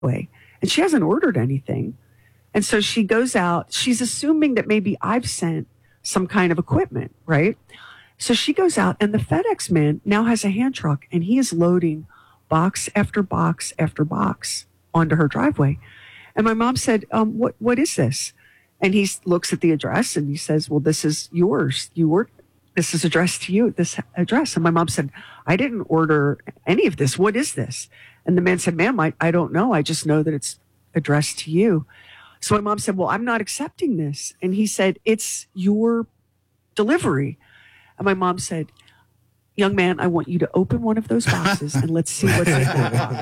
driveway and she hasn't ordered anything. And so she goes out. She's assuming that maybe I've sent some kind of equipment, right? So she goes out and the FedEx man now has a hand truck and he is loading box after box after box onto her driveway. And my mom said, what is this? And he looks at the address and he says, well, this is yours. This is addressed to you, this address. And my mom said, I didn't order any of this. What is this? And the man said, ma'am, I don't know. I just know that it's addressed to you. So my mom said, well, I'm not accepting this. And he said, it's your delivery. And my mom said, young man, I want you to open one of those boxes and let's see what's in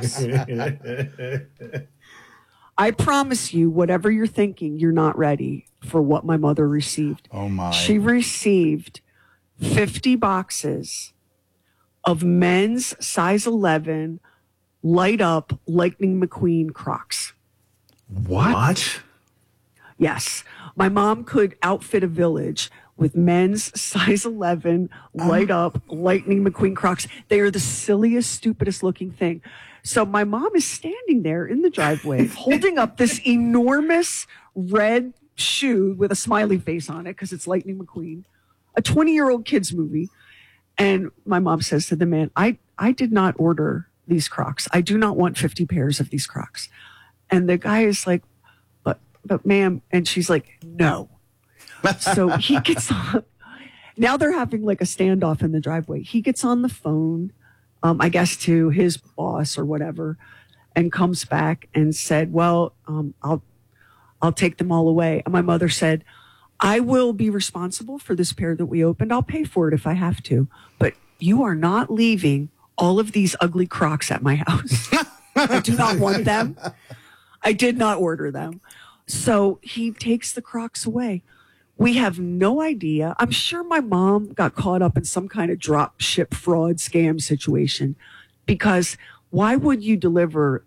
that box. I promise you, whatever you're thinking, you're not ready for what my mother received. Oh, my. She received 50 boxes of men's size 11 light up Lightning McQueen Crocs. What? Yes. My mom could outfit a village with men's size 11 light up Lightning McQueen Crocs. They are the silliest, stupidest looking thing. So my mom is standing there in the driveway holding up this enormous red shoe with a smiley face on it because it's Lightning McQueen, a 20-year-old kid's movie. And my mom says to the man, I did not order these Crocs. I do not want 50 pairs of these Crocs. And the guy is like, but ma'am, and she's like, no. So he gets on. Now they're having like a standoff in the driveway. He gets on the phone, I guess to his boss or whatever, and comes back and said, well, I'll take them all away. And my mother said, I will be responsible for this pair that we opened. I'll pay for it if I have to. But you are not leaving all of these ugly Crocs at my house. I do not want them. I did not order them. So he takes the Crocs away. We have no idea. I'm sure my mom got caught up in some kind of drop ship fraud scam situation, because why would you deliver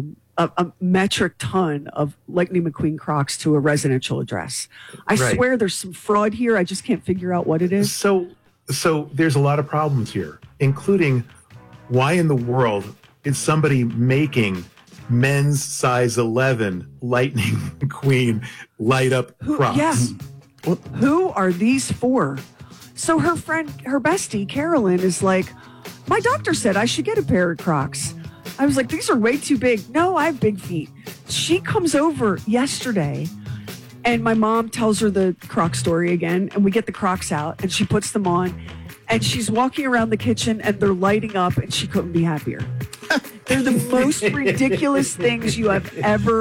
a metric ton of Lightning McQueen Crocs to a residential address? I swear there's some fraud here. I just can't figure out what it is. So there's a lot of problems here, including why in the world is somebody making men's size 11 Lightning McQueen light up Crocs? Yes. Who are these for? So her friend, her bestie, Carolyn, is like, my doctor said I should get a pair of Crocs. I was like, these are way too big. No, I have big feet. She comes over yesterday and my mom tells her the Croc story again, and we get the Crocs out and she puts them on and she's walking around the kitchen and they're lighting up and she couldn't be happier. They're the most ridiculous things you have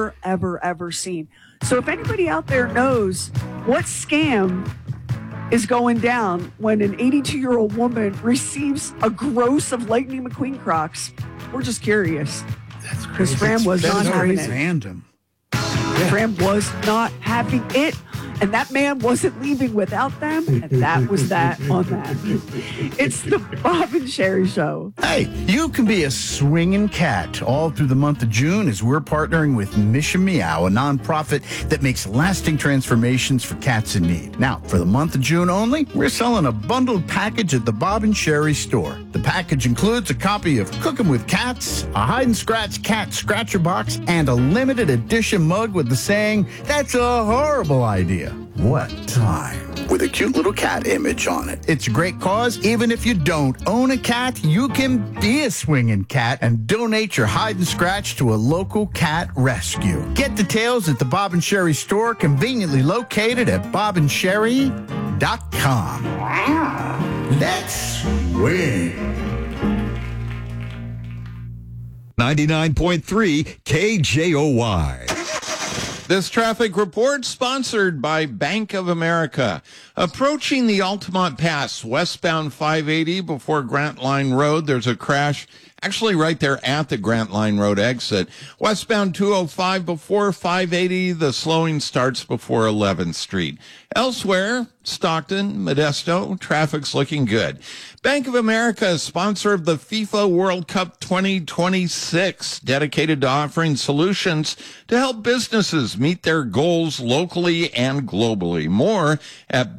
ever seen. So if anybody out there knows what scam is going down when an 82-year-old woman receives a gross of Lightning McQueen Crocs, we're just curious. That's crazy. Because Fran was not having it. Random. Fran was not having it. And that man wasn't leaving without them. And that was that on that. It's the Bob and Sherry Show. Hey, you can be a swinging cat all through the month of June as we're partnering with Mission Meow, a nonprofit that makes lasting transformations for cats in need. Now, for the month of June only, we're selling a bundled package at the Bob and Sherry store. The package includes a copy of Cooking with Cats, a hide and scratch cat scratcher box, and a limited edition mug with the saying, "That's a horrible idea." What time? With a cute little cat image on it. It's a great cause. Even if you don't own a cat, you can be a swinging cat and donate your hide and scratch to a local cat rescue. Get details at the Bob and Sherry store, conveniently located at bobandsherry.com. Let's swing. 99.3 KJOY. This traffic report sponsored by Bank of America. Approaching the Altamont Pass, westbound 580 before Grant Line Road, there's a crash actually right there at the Grant Line Road exit. Westbound 205 before 580, the slowing starts before 11th Street. Elsewhere, Stockton, Modesto, traffic's looking good. Bank of America is sponsor of the FIFA World Cup 2026, dedicated to offering solutions to help businesses meet their goals locally and globally. More at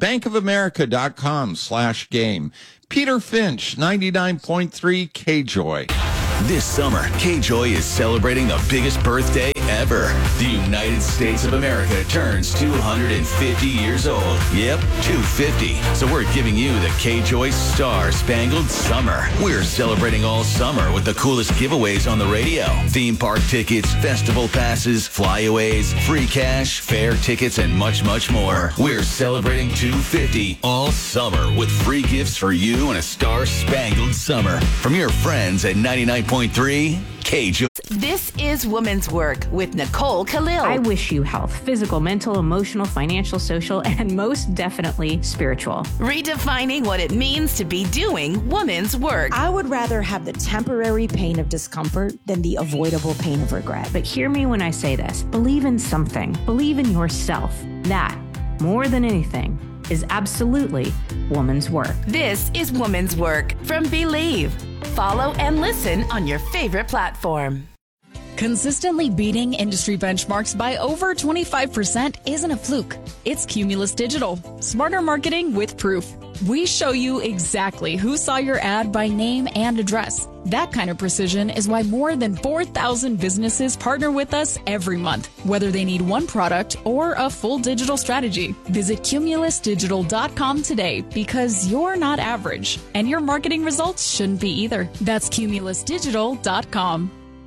bankofamerica.com/game. Peter Finch, 99.3 KJOY. This summer, K-Joy is celebrating the biggest birthday ever. The United States of America turns 250 years old. Yep, 250. So we're giving you the K-Joy Star Spangled Summer. We're celebrating all summer with the coolest giveaways on the radio. Theme park tickets, festival passes, flyaways, free cash, fair tickets, and much, much more. We're celebrating 250 all summer with free gifts for you and a Star Spangled Summer from your friends at 99.3 K-Joy. This is Woman's Work with Nicole Khalil. I wish you health, physical, mental, emotional, financial, social, and most definitely spiritual. Redefining what it means to be doing woman's work. I would rather have the temporary pain of discomfort than the avoidable pain of regret. But hear me when I say this. Believe in something. Believe in yourself. That, more than anything, is absolutely woman's work. This is Woman's Work from Believe. Follow and listen on your favorite platform. Consistently beating industry benchmarks by over 25% isn't a fluke. It's Cumulus Digital. Smarter marketing with proof. We show you exactly who saw your ad by name and address. That kind of precision is why more than 4,000 businesses partner with us every month, whether they need one product or a full digital strategy. Visit cumulusdigital.com today because you're not average, and your marketing results shouldn't be either. That's cumulusdigital.com.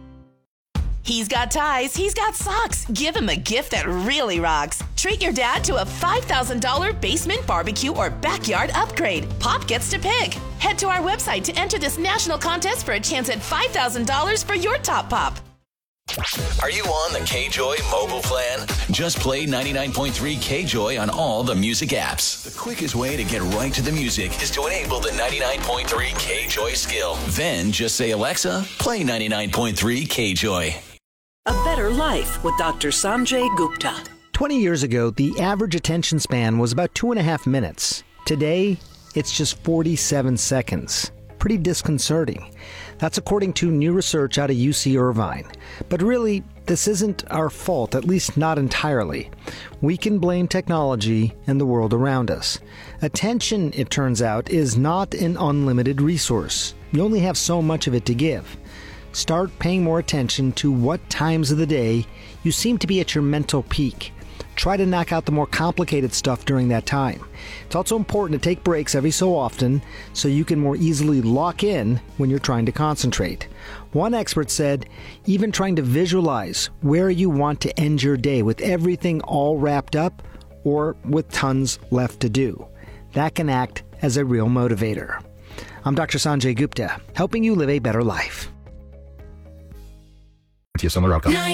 He's got ties, he's got socks. Give him a gift that really rocks. Treat your dad to a $5,000 basement barbecue or backyard upgrade. Pop gets to pick. Head to our website to enter this national contest for a chance at $5,000 for your top pop. Are you on the K-Joy mobile plan? Just play 99.3 K-Joy on all the music apps. The quickest way to get right to the music is to enable the 99.3 K-Joy skill. Then just say, Alexa, play 99.3 K-Joy. A Better Life with Dr. Sanjay Gupta. 20 years ago, the average attention span was about 2.5 minutes. Today, it's just 47 seconds. Pretty disconcerting. That's according to new research out of UC Irvine. But really, this isn't our fault, at least not entirely. We can blame technology and the world around us. Attention, it turns out, is not an unlimited resource. You only have so much of it to give. Start paying more attention to what times of the day you seem to be at your mental peak. Try to knock out the more complicated stuff during that time. It's also important to take breaks every so often so you can more easily lock in when you're trying to concentrate. One expert said, even trying to visualize where you want to end your day with everything all wrapped up or with tons left to do. That can act as a real motivator. I'm Dr. Sanjay Gupta, helping you live a better life. Similar outcome.